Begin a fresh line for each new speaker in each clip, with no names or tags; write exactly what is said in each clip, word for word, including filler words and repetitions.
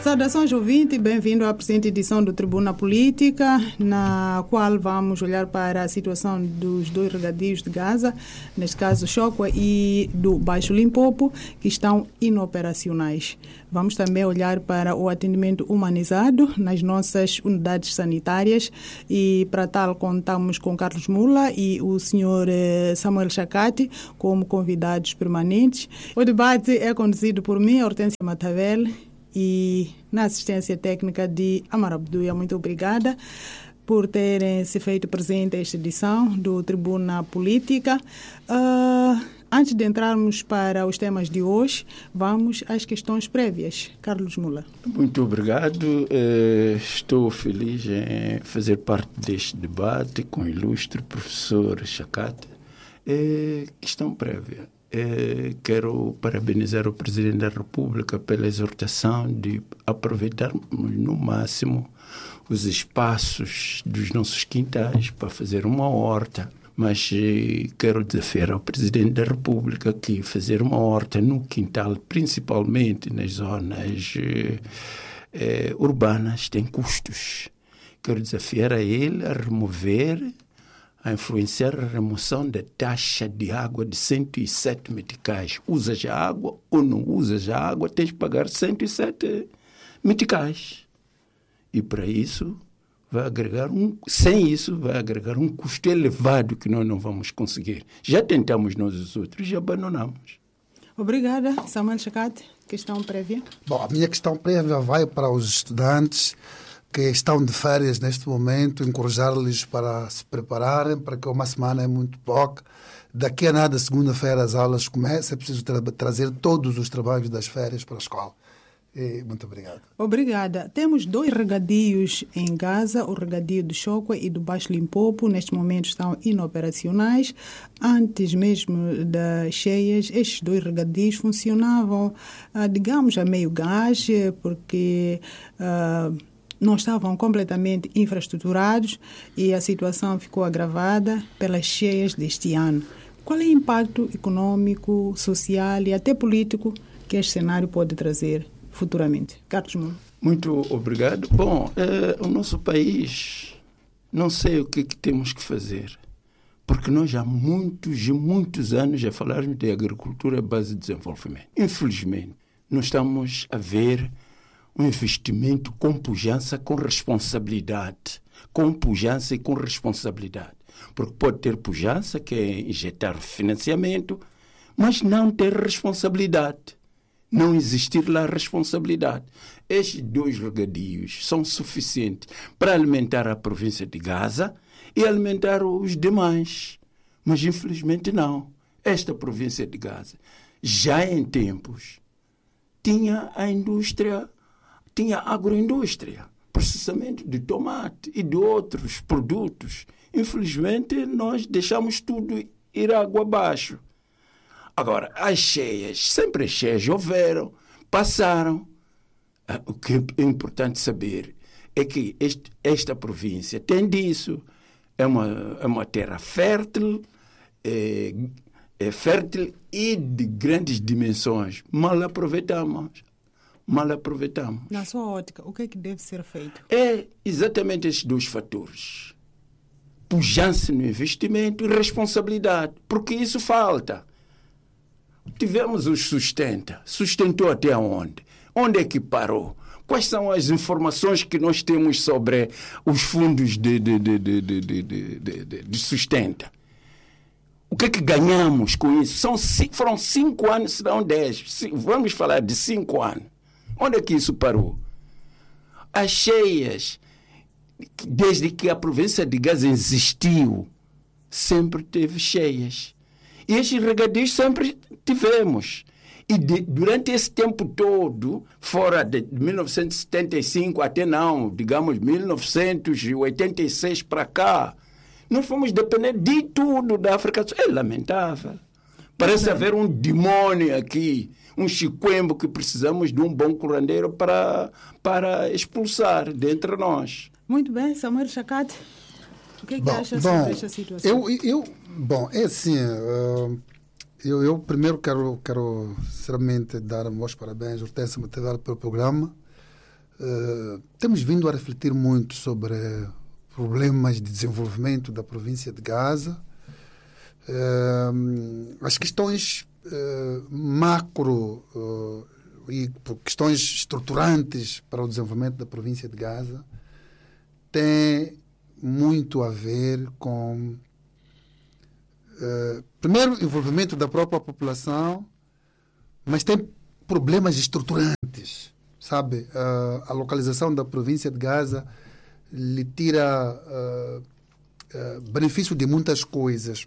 Saudações ouvintes, bem-vindo à presente edição do Tribuna Política, na qual vamos olhar para a situação dos dois regadios de Gaza, neste caso Chocó e do Baixo Limpopo, que estão inoperacionais. Vamos também olhar para o atendimento humanizado nas nossas unidades sanitárias e para tal contamos com Carlos Mula e o senhor Samuel Chacate como convidados permanentes. O debate é conduzido por mim, Hortência Matavel, e na assistência técnica de Amar Abduia. Muito obrigada por terem se feito presente a esta edição do Tribuna Política. Uh, antes de entrarmos para os temas de hoje, vamos às questões prévias. Carlos Mula.
Muito obrigado. Uh, estou feliz em fazer parte deste debate com o ilustre professor Chacate. Uh, questão prévia. Eh, quero parabenizar o Presidente da República pela exortação de aproveitarmos no máximo os espaços dos nossos quintais para fazer uma horta. Mas eh, quero desafiar ao Presidente da República que fazer uma horta no quintal, principalmente nas zonas eh, eh, urbanas, tem custos. Quero desafiar a ele a remover a influenciar a remoção da taxa de água de cento e sete meticais. Usas a água ou não usas a água, tens de pagar cento e sete meticais. E para isso, vai agregar um, sem isso, vai agregar um custo elevado que nós não vamos conseguir. Já tentamos nós os outros e abandonamos.
Obrigada. Samuel Chacate, questão prévia.
Bom, a minha questão prévia vai para os estudantes que estão de férias neste momento, encorajar-lhes para se prepararem, para que uma semana é muito pouco. Daqui a nada, segunda-feira, as aulas começam, é preciso tra- trazer todos os trabalhos das férias para a escola. E muito obrigado.
Obrigada. Temos dois regadios em Gaza, o regadio do Chocó e do Baixo Limpopo. Neste momento estão inoperacionais. Antes mesmo das cheias, estes dois regadios funcionavam, digamos, a meio gás, porque Uh, não estavam completamente infraestruturados e a situação ficou agravada pelas cheias deste ano. Qual é o impacto econômico, social e até político que este cenário pode trazer futuramente? Carlos Moura.
Muito obrigado. Bom, é, o nosso país, não sei o que, que temos que fazer, porque nós há muitos e muitos anos já falamos de agricultura à base de desenvolvimento. Infelizmente, não estamos a ver um investimento com pujança, com responsabilidade. Com pujança e com responsabilidade. Porque pode ter pujança, que é injetar financiamento, mas não ter responsabilidade. Não existir lá responsabilidade. Estes dois regadios são suficientes para alimentar a província de Gaza e alimentar os demais. Mas, infelizmente, não. Esta província de Gaza, já em tempos, tinha a indústria tinha agroindústria, processamento de tomate e de outros produtos. Infelizmente, nós deixamos tudo ir água abaixo. Agora, as cheias, sempre as cheias houveram, passaram. O que é importante saber é que este, esta província tem disso. É uma, é uma terra fértil, é, é fértil e de grandes dimensões. Mal aproveitamos. Mal aproveitamos.
Na sua ótica, o que é que deve ser feito?
É exatamente esses dois fatores. Pujança no investimento e responsabilidade, porque isso falta. Tivemos os sustenta. Sustentou até onde? Onde é que parou? Quais são as informações que nós temos sobre os fundos de, de, de, de, de, de, de, de, de sustenta? O que é que ganhamos com isso? São, foram cinco anos, serão dez. Vamos falar de cinco anos. Onde é que isso parou? As cheias, desde que a província de Gaza existiu, sempre teve cheias. E estes regadios sempre tivemos. E de, durante esse tempo todo, fora de mil novecentos e setenta e cinco até não, digamos mil novecentos e oitenta e seis para cá, nós fomos depender de tudo da África do Sul. É lamentável. Parece é. haver um demônio aqui, um chiquembo que precisamos de um bom curandeiro para, para expulsar dentre nós.
Muito bem, Samuel Chacate, o que é que
bom,
acha
bom,
sobre esta situação?
Eu, eu, bom, é assim, uh, eu, eu primeiro quero, quero sinceramente dar meus parabéns ao Hortência Matavel pelo programa. uh, temos vindo a refletir muito sobre problemas de desenvolvimento da província de Gaza. Uh, as questões uh, macro uh, e questões estruturantes para o desenvolvimento da província de Gaza têm muito a ver com, uh, primeiro, o envolvimento da própria população, mas tem problemas estruturantes, sabe? Uh, a localização da província de Gaza lhe tira uh, uh, benefício de muitas coisas.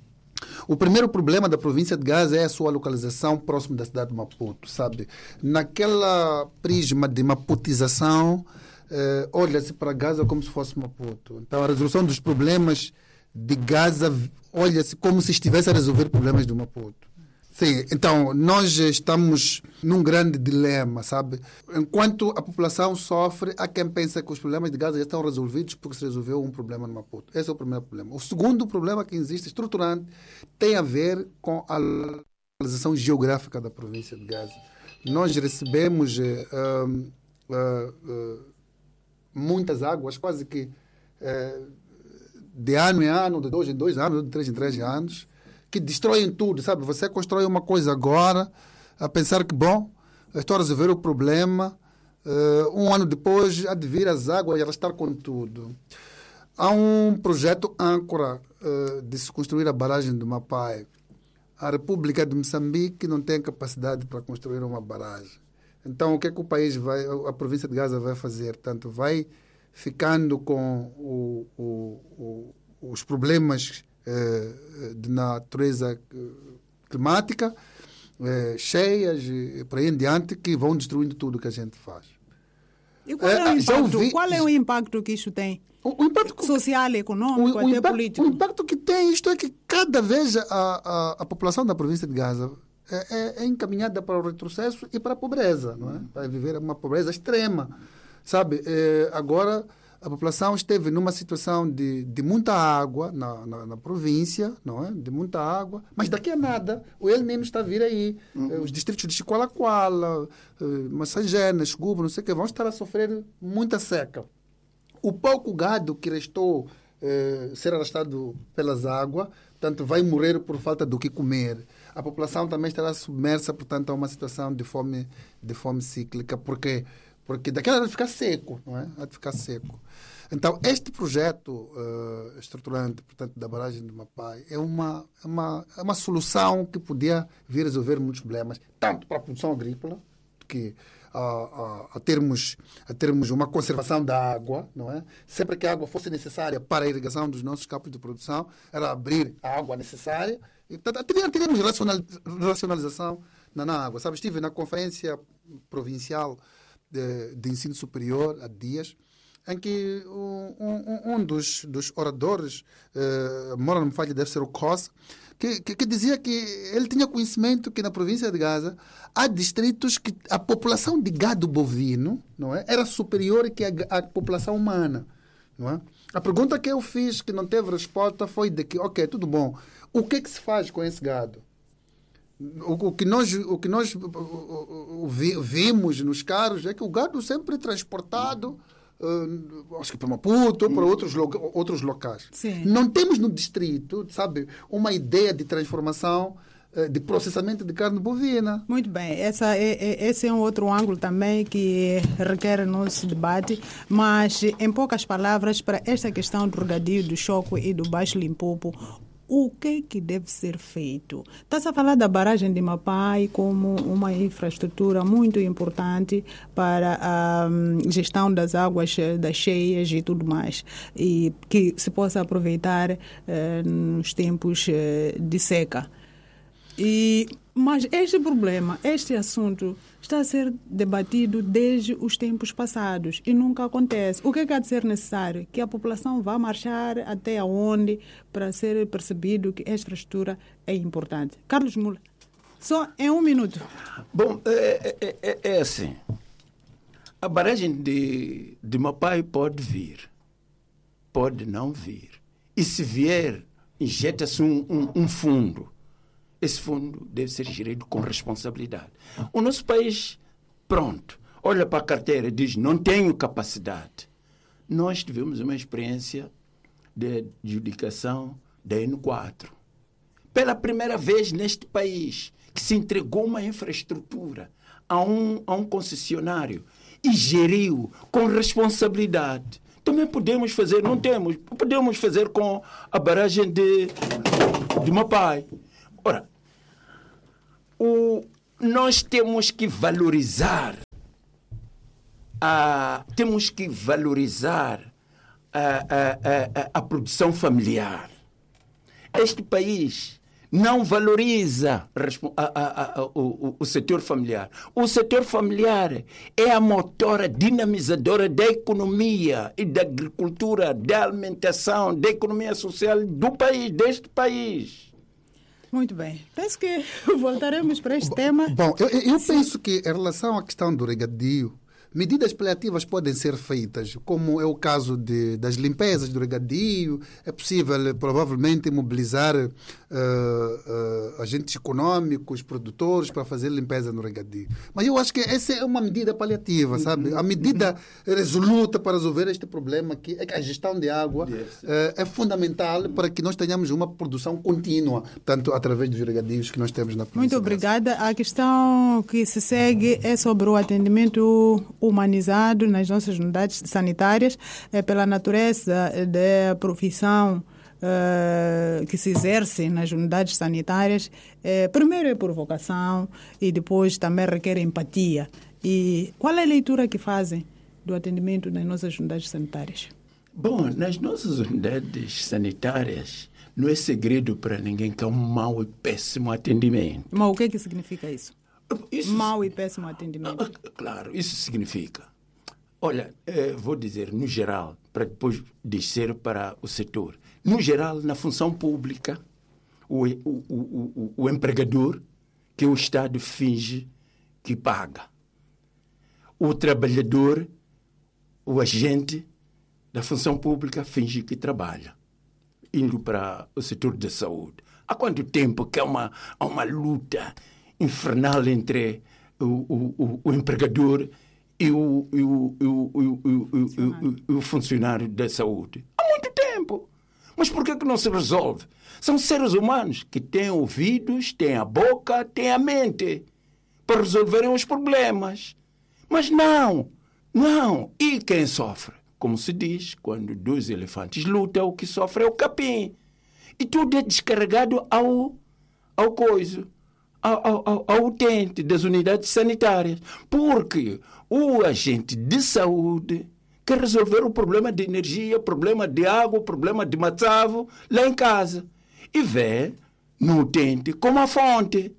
O primeiro problema da província de Gaza é a sua localização próximo da cidade de Maputo, sabe? Naquela prisma de maputização, eh, olha-se para Gaza como se fosse Maputo. Então, a resolução dos problemas de Gaza olha-se como se estivesse a resolver problemas do Maputo. Sim, então, nós estamos num grande dilema, sabe? Enquanto a população sofre, há quem pensa que os problemas de Gaza já estão resolvidos porque se resolveu um problema no Maputo. Esse é o primeiro problema. O segundo problema que existe, estruturante, tem a ver com a localização geográfica da província de Gaza. Nós recebemos uh, uh, uh, muitas águas, quase que uh, de ano em ano, de dois em dois anos, de três em três anos, que destroem tudo, sabe? Você constrói uma coisa agora, a pensar que, bom, estou a resolver o problema, uh, um ano depois, há de vir as águas e arrastar com tudo. Há um projeto âncora uh, de se construir a barragem do Mapai. A República de Moçambique não tem capacidade para construir uma barragem. Então, o que é que o país vai, a província de Gaza vai fazer? Tanto vai ficando com o, o, o, os problemas de natureza climática, eh, cheias e por aí em diante, que vão destruindo tudo que a gente faz.
E qual é o impacto, ouvi, qual é o impacto que isso tem?
O, o impacto
social, econômico,
o, o
até
impacto,
político?
O impacto que tem isto é que cada vez a, a, a população da província de Gaza é, é, é encaminhada para o retrocesso e para a pobreza, não é? Para viver uma pobreza extrema, sabe? É, agora a população esteve numa situação de, de muita água na, na, na província, não é? De muita água, mas daqui a nada o El Niño está a vir aí. Uhum. Os distritos de Chicoalacoala, Massagena, Esgubo, não sei o que, vão estar a sofrer muita seca. O pouco gado que restou eh, ser arrastado pelas águas, portanto, vai morrer por falta do que comer. A população também estará submersa, portanto, a uma situação de fome, de fome cíclica, porque porque daquela vai ficar seco, não é? Vai ficar seco. Então, este projeto uh, estruturante, portanto, da barragem do Mapai, é uma, é, uma, é uma solução que podia vir resolver muitos problemas, tanto para a produção agrícola, que a, a, a, termos, a termos uma conservação da água, não é? Sempre que a água fosse necessária para a irrigação dos nossos campos de produção, era abrir a água necessária. E, portanto, teríamos racionalização na, na água. Sabe, estive na conferência provincial De, de ensino superior há dias, em que um, um, um dos, dos oradores, uh, mora no Falha, deve ser o Costa, que, que, que dizia que ele tinha conhecimento que na província de Gaza há distritos que a população de gado bovino, não é, era superior que a, a população humana. Não é? A pergunta que eu fiz, que não teve resposta, foi de que, ok, tudo bom, o que é que se faz com esse gado? O, o que nós, o que nós o, o, o, vimos nos carros é que o gado sempre é transportado, uh, acho que para Maputo ou para outros, lo, outros locais.
Sim.
Não temos no distrito, sabe, uma ideia de transformação, uh, de processamento de carne bovina.
Muito bem. Essa é, é, esse é um outro ângulo também que requer nosso debate, mas, em poucas palavras, para esta questão do regadio, do Choco e do Baixo Limpopo, o que que deve ser feito? Está-se a falar da barragem de Mapai como uma infraestrutura muito importante para a um, gestão das águas, das cheias e tudo mais, e que se possa aproveitar uh, nos tempos uh, de seca. E, mas este problema, este assunto está a ser debatido desde os tempos passados e nunca acontece. O que é que há de ser necessário? Que a população vá marchar até onde para ser percebido que esta infraestrutura é importante. Carlos Mula, só em um minuto.
Bom, é, é, é, é assim. A barragem de, de Mapai pode vir, pode não vir. E se vier, injeta-se um, um, um fundo. Esse fundo deve ser gerido com responsabilidade. O nosso país, pronto, olha para a carteira e diz, não tenho capacidade. Nós tivemos uma experiência de adjudicação da N quatro. Pela primeira vez neste país, que se entregou uma infraestrutura a um, a um concessionário e geriu com responsabilidade. Também podemos fazer, não temos, podemos fazer com a barragem de, de Mapai. Ora, o, nós temos que valorizar, a, temos que valorizar a, a, a, a produção familiar. Este país não valoriza a, a, a, o, o setor familiar. O setor familiar é a motora dinamizadora da economia e da agricultura, da alimentação, da economia social do país, deste país.
Muito bem. Penso que voltaremos para este tema.
Bom, eu, eu penso que em relação à questão do regadio, medidas paliativas podem ser feitas, como é o caso de, das limpezas do regadio. É possível, provavelmente, mobilizar uh, uh, agentes econômicos, produtores, para fazer limpeza no regadio. Mas eu acho que essa é uma medida paliativa, sabe? A medida resoluta para resolver este problema, que é que a gestão de água uh, é fundamental para que nós tenhamos uma produção contínua, tanto através dos regadios que nós temos na província.
Muito obrigada. A questão que se segue é sobre o atendimento humanizado nas nossas unidades sanitárias, é, pela natureza da profissão é, que se exerce nas unidades sanitárias. É, primeiro é por vocação e depois também requer empatia. E qual é a leitura que fazem do atendimento nas nossas unidades sanitárias?
Bom, nas nossas unidades sanitárias não é segredo para ninguém que é um mau e péssimo atendimento.
Mas o que é que significa isso?
Isso,
mau e péssimo atendimento.
Claro, isso significa. Olha, eh, vou dizer no geral, para depois descer para o setor. No geral, na função pública, o, o, o, o, o empregador, que o Estado finge que paga. O trabalhador, o agente da função pública, finge que trabalha. Indo para o setor da saúde. Há quanto tempo que há uma, há uma luta infernal entre o, o, o, o empregador e o, o, o, o, o, o, o funcionário da saúde? Há muito tempo. Mas por que que não se resolve? São seres humanos que têm ouvidos, têm a boca, têm a mente para resolverem os problemas. Mas não, não. E quem sofre? Como se diz, quando dois elefantes lutam, o que sofre é o capim. E tudo é descarregado ao, ao coiso. Ao, ao, ao utente das unidades sanitárias, porque o agente de saúde quer resolver o problema de energia, o problema de água, o problema de matzavo lá em casa e vê no utente como a fonte.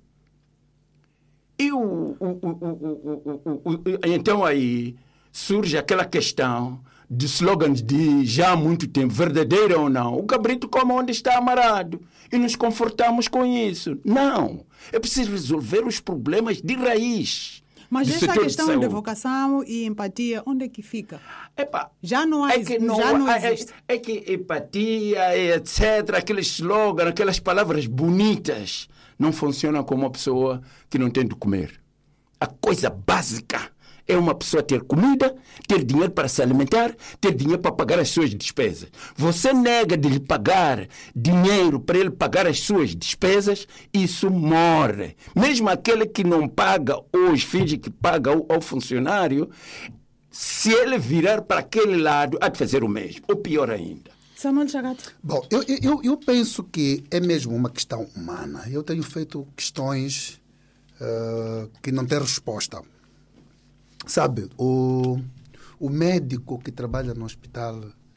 E o, o, o, o, o, o, então aí surge aquela questão de slogans de já há muito tempo, verdadeira ou não. O cabrito come onde está amarrado e nos confortamos com isso. Não. É preciso resolver os problemas de raiz.
Mas essa questão de, de vocação e empatia, onde é que fica?
Epa,
já não há,
é que não,
já não
é,
existe.
É, é que empatia, etcétera, aqueles slogans, aquelas palavras bonitas, não funcionam com uma pessoa que não tem de comer. A coisa básica é uma pessoa ter comida, ter dinheiro para se alimentar, ter dinheiro para pagar as suas despesas. Você nega de lhe pagar dinheiro para ele pagar as suas despesas, isso morre. Mesmo aquele que não paga hoje, finge que paga ao, ao funcionário, se ele virar para aquele lado, há de fazer o mesmo, ou pior ainda.
Samuel Chagato.
Bom, eu, eu, eu penso que é mesmo uma questão humana. Eu tenho feito questões uh, que não têm resposta. Sabe, o, o médico que trabalha no hospital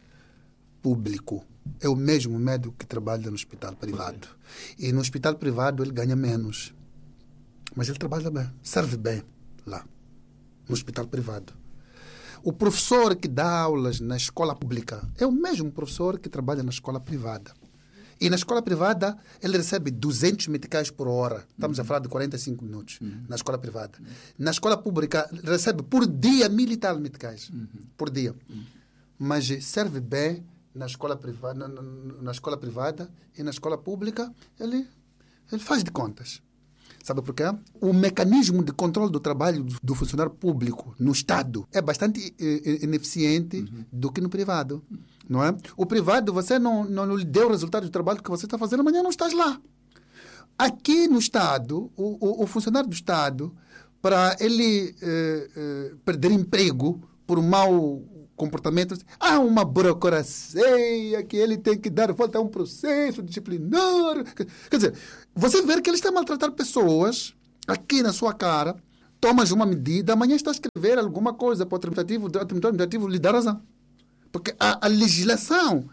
público é o mesmo médico que trabalha no hospital privado. E no hospital privado ele ganha menos. Mas ele trabalha bem, serve bem lá, no hospital privado. O professor que dá aulas na escola pública é o mesmo professor que trabalha na escola privada. E na escola privada, ele recebe duzentos meticais por hora. Estamos uhum. a falar de quarenta e cinco minutos uhum. na escola privada. Uhum. Na escola pública, recebe por dia mil e tal meticais. Uhum. Por dia. Uhum. Mas serve bem na escola, privada, na, na escola privada e na escola pública, ele, ele faz de contas. Sabe por quê? O mecanismo de controle do trabalho do, do funcionário público no Estado é bastante eh, ineficiente uhum. do que no privado. Não é? O privado, você não, não, não lhe deu o resultado do trabalho que você está fazendo, amanhã não estás lá. Aqui no Estado, o, o, o funcionário do Estado, para ele eh, eh, perder emprego por um mau comportamento, há uma burocracia que ele tem que dar volta a um processo disciplinar. Quer dizer, você vê que ele está a maltratar pessoas aqui na sua cara, tomas uma medida, amanhã está a escrever alguma coisa para o administrativo, o administrativo lhe dá razão. Porque a, a legislação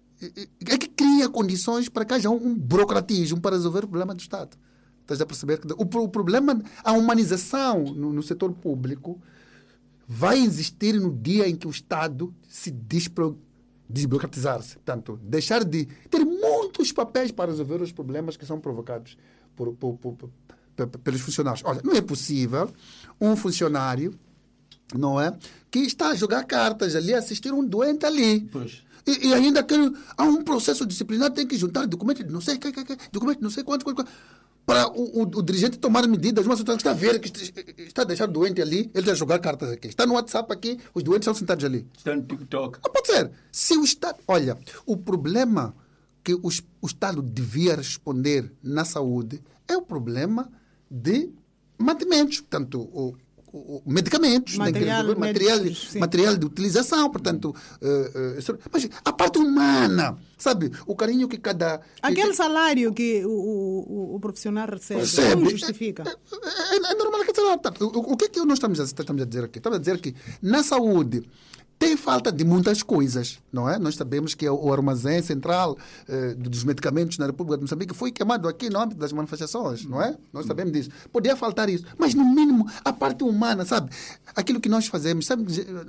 é que cria condições para que haja um, um burocratismo para resolver o problema do Estado. Estás a perceber que o, o problema, a humanização no, no setor público vai existir no dia em que o Estado se despro, desburocratizar-se. Portanto, deixar de ter muitos papéis para resolver os problemas que são provocados por, por, por, por, por, pelos funcionários. Olha, não é possível um funcionário, não é, que está a jogar cartas ali, assistir um doente ali. Pois. E, e ainda que há um processo disciplinar, tem que juntar documentos de não sei, que, que, que, documentos não sei quantos, quantos para o, o, o dirigente tomar medidas. Uma situação que está a ver, que está, está a deixar o doente ali, ele está a jogar cartas aqui. Está no WhatsApp aqui, os doentes estão sentados ali.
Está no TikTok.
Não pode ser. Se o Estado... Olha, o problema que o, o Estado devia responder na saúde é o problema de mantimentos. Portanto, o, o, o medicamentos,
material,
tem que material,
médicos,
material de utilização, portanto... Uh, uh, mas a parte humana, sabe? O carinho que cada...
Aquele
que,
salário que o, o, o profissional recebe,
recebe
não justifica.
É, é, é normal que... O, o que é que nós estamos a, estamos a dizer aqui? Estamos a dizer que na saúde tem falta de muitas coisas, não é? Nós sabemos que o armazém central eh, dos medicamentos na República de Moçambique foi queimado aqui no âmbito das manifestações, não é? Nós sabemos disso. Podia faltar isso. Mas, no mínimo, a parte humana, sabe? Aquilo que nós fazemos, sabe?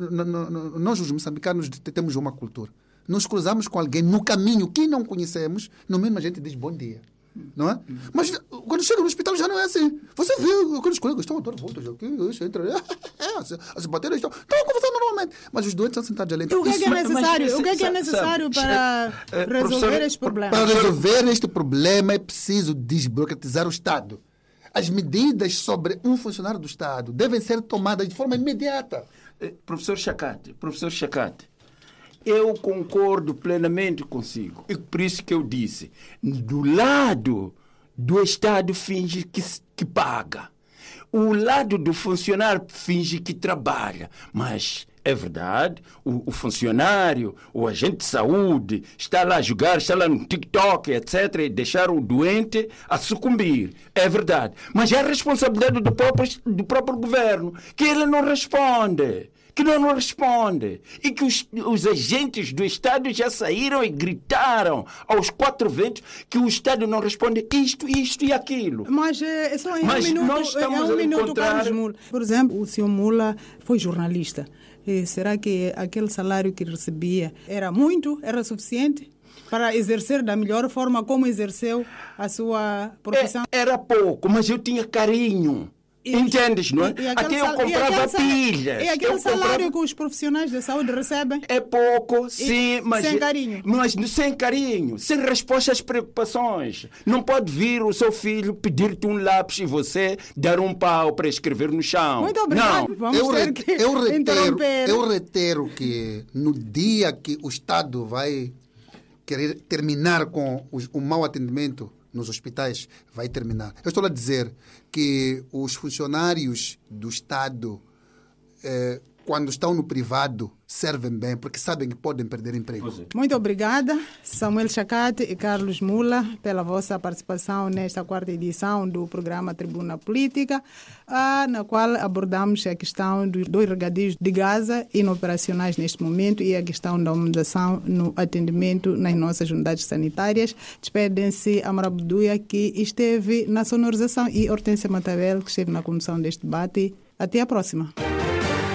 Nós, os moçambicanos, temos uma cultura. Nos cruzamos com alguém no caminho que não conhecemos, no mínimo a gente diz bom dia. Não é? Mas quando chega no hospital já não é assim. Você vê aqueles colegas estão a dar voltas aqui, entra, é, as, as baterias estão, estão conversando normalmente, mas os doentes estão sentados ali.
Então, o que é que é necessário, mas, o que é, que é necessário sabe, para é, resolver este problema?
Para resolver este problema é preciso desburocratizar o Estado. As medidas sobre um funcionário do Estado devem ser tomadas de forma imediata.
Professor Chacate, professor Chacate, eu concordo plenamente consigo. E por isso que eu disse, do lado do Estado finge que, que paga. O lado do funcionário finge que trabalha. Mas é verdade, o, o funcionário, o agente de saúde, está lá a jogar, está lá no TikTok, etcétera, e deixar o doente a sucumbir. É verdade. Mas é a responsabilidade do próprio, do próprio governo, que ele não responde. Que não, não responde. E que os, os agentes do Estado já saíram e gritaram aos quatro ventos que o Estado não responde isto, isto e aquilo.
Mas é só em
Mas
um minuto,
nós estamos
é um
a
minuto,
encontrar...
Carlos Mula. Por exemplo, o senhor Mula foi jornalista. E será que aquele salário que recebia era muito, era suficiente para exercer da melhor forma como exerceu a sua profissão?
É, era pouco, mas eu tinha carinho. E, Entendes, não é?
E, e
Até eu comprava pilhas.
E aquele
eu
salário
comprava...
que os profissionais da saúde recebem?
É pouco, sim,
e,
mas...
Sem carinho.
Mas sem carinho, sem resposta às preocupações. Não pode vir o seu filho pedir-te um lápis e você dar um pau para escrever no chão.
Muito obrigado.
Não.
Vamos
eu,
ter
re,
que
eu, reitero,
interromper.
eu reitero que no dia que o Estado vai querer terminar com os, o mau atendimento nos hospitais, vai terminar. Eu estou a dizer que os funcionários do Estado, eh, quando estão no privado, servem bem, porque sabem que podem perder emprego.
Muito obrigada, Samuel Chacate e Carlos Mula, pela vossa participação nesta quarta edição do programa Tribuna Política, ah, na qual abordamos a questão dos dois regadios de Gaza inoperacionais neste momento e a questão da humanização no atendimento nas nossas unidades sanitárias. Despedem-se Amara Buduia, que esteve na sonorização, e Hortência Matavel, que esteve na condução deste debate. Até a próxima.